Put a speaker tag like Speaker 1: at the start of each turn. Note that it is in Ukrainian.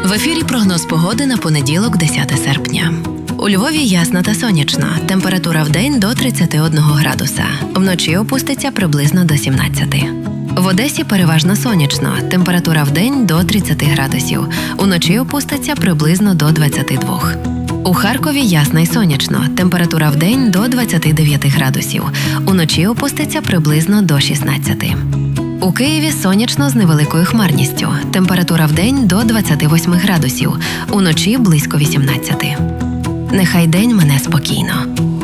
Speaker 1: В ефірі прогноз погоди на понеділок, 10 серпня. У Львові ясно та сонячно. Температура вдень до 31 градуса. Вночі опуститься приблизно до 17. В Одесі переважно сонячно. Температура вдень до 30 градусів. Уночі опуститься приблизно до 22. У Харкові ясно й сонячно. Температура вдень до 29 градусів. Уночі опуститься приблизно до 16. У Києві сонячно з невеликою хмарністю. Температура вдень до 28 градусів. Уночі близько 18. Нехай день мине спокійно.